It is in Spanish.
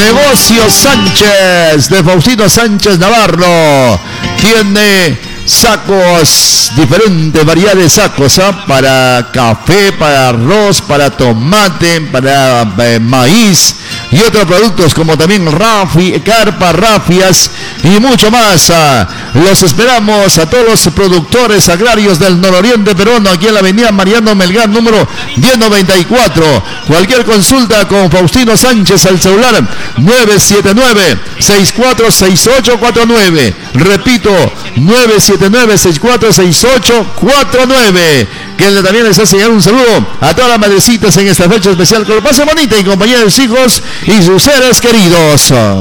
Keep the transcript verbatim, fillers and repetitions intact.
Negocio Sánchez, de Faustino Sánchez Navarro. Tiene sacos, diferentes variedades de sacos, ¿eh? Para café, para arroz, para tomate, para eh, maíz y otros productos como también rafi, carpas, rafias y mucho más. ¿eh? Los esperamos a todos los productores agrarios del nororiente peruano, aquí en la avenida Mariano Melgar, número diez noventa y cuatro. Cualquier consulta con Faustino Sánchez al celular nueve siete nueve, seis cuatro seis ocho cuatro nueve. Repito, nueve siete nueve, seis cuatro seis ocho cuatro nueve. Que también les hace llegar un saludo a todas las madrecitas en esta fecha especial. Que lo pasen bonita en compañía de sus hijos y sus seres queridos.